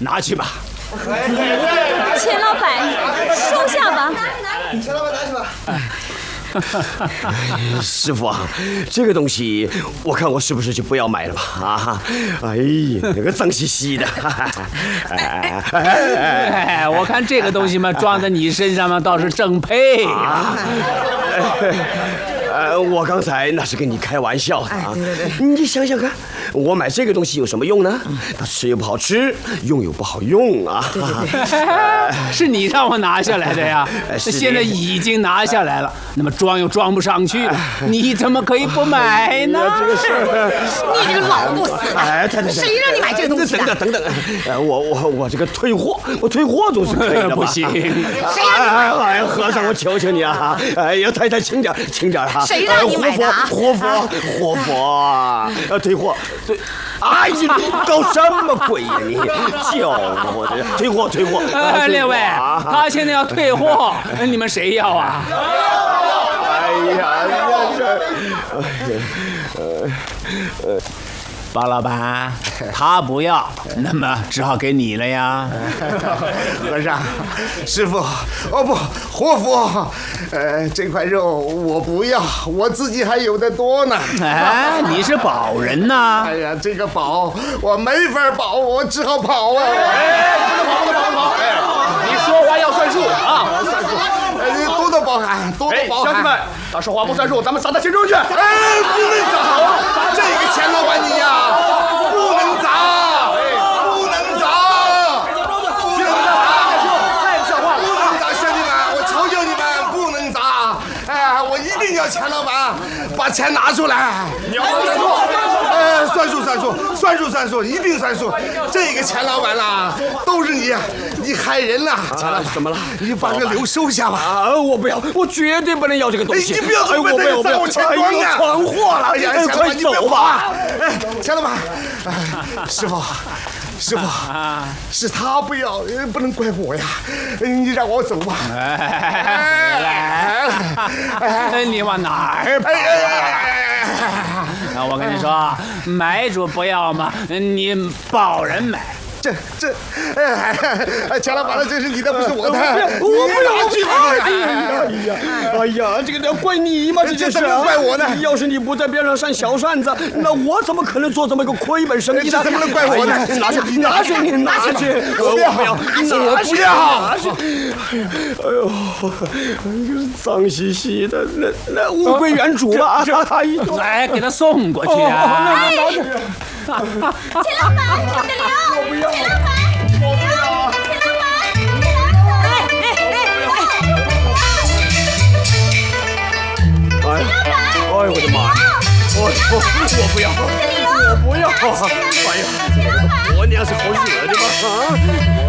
拿去吧。 钱老板，收下吧。 钱老板拿去吧。 师傅啊，这个东西我看我是不是就不要买了吧？啊，哎呀，那个脏兮兮的。 我看这个东西嘛，装在你身上嘛，倒是正配啊。 我刚才那是跟你开玩笑的啊。你想想看，我买这个东西有什么用呢？它吃又不好吃，用又不好用啊。 是你让我拿下来的呀，现在已经拿下来了，那么装又装不上去了，你怎么可以不买呢？ 这个事儿， 你这个老不死的，谁让你买这个东西的？ 等等，我这个退货，我退货总是可以的吧？ 不行， 谁让你买？ 哎，和尚，我求求你啊！哎呀，太太轻点哈！ 谁让你买的啊？ 活佛，退货，对。哎呀，搞什么鬼呀你！叫我的退货！ 列位，他现在要退货，你们谁要啊？ 哎呀， 包老板，他不要，那么只好给你了呀。 和尚，师傅，哦不，活佛，这块肉我不要，我自己还有的多呢。 哎，你是保人呐？ 哎呀，这个保我没法保，我只好跑啊！ 不能跑！哎，你说话要算数啊！ 算数，多多包涵，多多包涵。 乡亲们，他说话不算数，咱们砸他心中去！ 哎，不能砸！这个钱老板你呀，不能砸！不能砸！ 太不像话了！ 不能砸，兄弟们，我求求你们，不能砸！哎，我一定要钱老板把钱拿出来。 你要算数！ 算数，一定算数。这个钱老板啦，都是你害人了。钱老板， 怎么了？ 你把这个瘤收下吧。 啊，我不要，我绝对不能要这个东西。 你不要， 我不要， 在我钱庄呢， 闯祸了！ 哎， 快走吧！ 哎，钱老板，师傅。是他不要，不能怪我呀！你让我走吧。 你往哪儿跑啊？我跟你说，买主不要嘛，你保人买。 钱老板，这是你的，不是我的。 我不要去！哎呀，这个要怪你吗？这怎么怪我呢？ 要是你不在边上扇小扇子，那我怎么可能做这么一个亏本生意呢？ 这怎么能怪我呢？ 拿去！我不要！拿去！哎呦，脏兮兮的，那物归原主吧。 来，给他送过去啊！ 钱老板，你的瘤！我不要！钱老板，我不要！钱老板， 哎呦我的妈呀！我不要！我不要！哎呀，我娘是好惹的吗？啊！